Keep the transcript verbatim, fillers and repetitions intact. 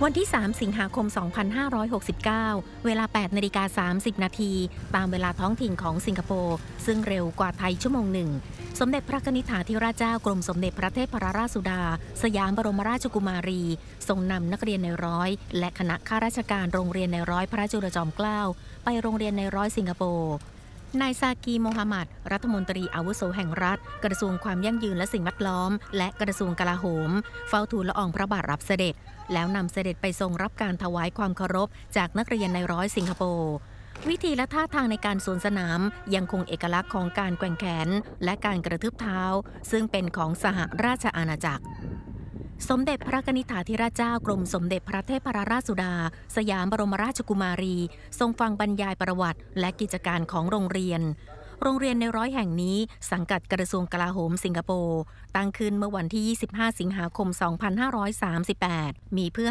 วันที่สามสิงหาคมสองพันห้าร้อยหกสิบเก้าเวลาแปดนาฬิกาสามสิบนาทีตามเวลาท้องถิ่นของสิงคโปร์ซึ่งเร็วกว่าไทยชั่วโมงหนึ่งสมเด็จพระนิธิถาธิราชเจ้ากรมสมเด็จพระเทพรราชสุดาสยามบรมราชกุมารีทรงนำนักเรียนในร้อยและคณะข้าราชการโรงเรียนในร้อยพระจุลจอมเกล้าไปโรงเรียนในร้อยสิงคโปร์นายซากีโมฮัมหมัดรัฐมนตรีอาวุโสแห่งรัฐกระทรวงความยั่งยืนและสิ่งแวดล้อมและกระทรวงกลาโหมเฝ้าทูลละอองพระบาทรับเสด็จแล้วนำเสด็จไปทรงรับการถวายความเคารพจากนักเรียนในร้อยสิงคโปร์วิธีและท่าทางในการสวนสนามยังคงเอกลักษณ์ของการแกว่งแขนและการกระทืบเท้าซึ่งเป็นของสหราชอาณาจักรสมเด็จพระนิธิถาธิราชเจ้ากรมสมเด็จพระเทพรราชสุดาสยามบรมราชกุมารีทรงฟังบรรยายประวัติและกิจการของโรงเรียนโรงเรียนในร้อยแห่งนี้สังกัดกระทรวงกลาโหมสิงคโปร์ตั้งขึ้นเมื่อวันที่ยี่สิบห้าสิงหาคมสองพันห้าร้อยสามสิบแปดมีเพื่อ